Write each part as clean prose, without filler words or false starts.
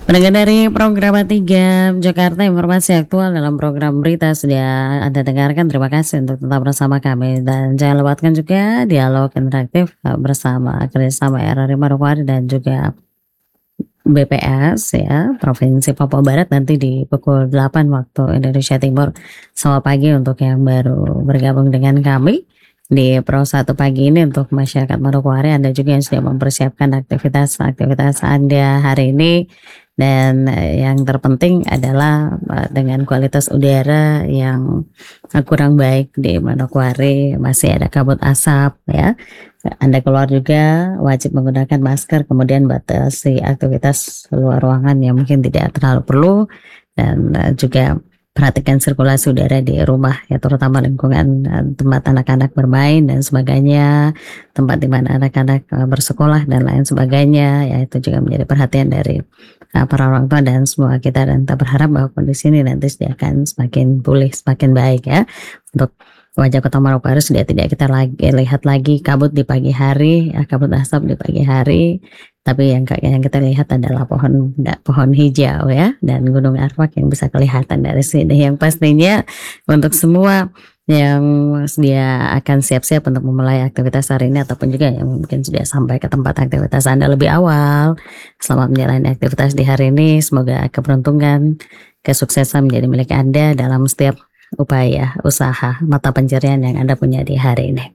Pendengar dari program 3 Jakarta, informasi aktual dalam program berita sudah Anda dengarkan. Terima kasih untuk tetap bersama kami dan jangan lewatkan juga dialog interaktif bersama kerjasama RRI Manokwari dan juga BPS ya Provinsi Papua Barat nanti di pukul 8 waktu Indonesia Timur. Selamat pagi untuk yang baru bergabung dengan kami di Pro 1 pagi ini. Untuk masyarakat Manokwari, Anda juga yang sudah mempersiapkan aktivitas Anda hari ini. Dan yang terpenting adalah dengan kualitas udara yang kurang baik di Manokwari, masih ada kabut asap ya. Anda keluar juga wajib menggunakan masker, kemudian batasi aktivitas luar ruangan yang mungkin tidak terlalu perlu, dan juga perhatikan sirkulasi udara di rumah ya, terutama lingkungan tempat anak-anak bermain dan sebagainya, tempat di mana anak-anak bersekolah dan lain sebagainya ya, itu juga menjadi perhatian dari para orang tua dan semua kita, dan kita berharap bahwa kondisi ini nanti akan semakin pulih, semakin baik ya. Untuk wajah Kota Manokwari sudah tidak kita lihat lagi kabut di pagi hari, kabut asap di pagi hari, tapi yang kita lihat adalah pohon hijau ya, dan Gunung Arfak yang bisa kelihatan dari sini. Yang pastinya untuk semua yang dia akan siap-siap untuk memulai aktivitas hari ini, ataupun juga yang mungkin sudah sampai ke tempat aktivitas Anda lebih awal, selamat menjalani aktivitas di hari ini. Semoga keberuntungan, kesuksesan menjadi milik Anda dalam setiap upaya, usaha, mata pencarian yang Anda punya di hari ini.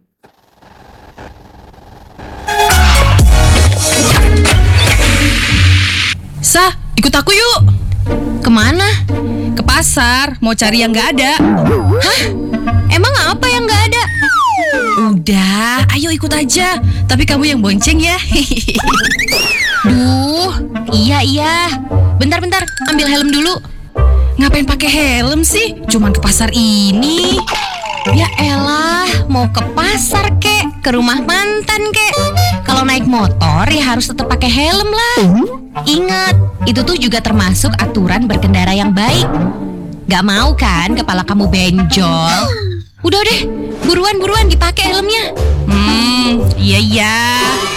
Sah, ikut aku yuk. Kemana? Ke pasar, mau cari yang gak ada. Hah? Emang apa yang gak ada? Udah, ayo ikut aja. Tapi kamu yang bonceng ya. Duh, iya. Bentar, ambil helm dulu. Ngapain pakai helm sih? Cuman ke pasar ini. Ya elah, mau ke pasar kek, ke rumah mantan kek. Kalau naik motor ya harus tetap pakai helm lah. Ingat, itu tuh juga termasuk aturan berkendara yang baik. Gak mau kan kepala kamu benjol? Udah deh, buruan dipakai helmnya. Iya.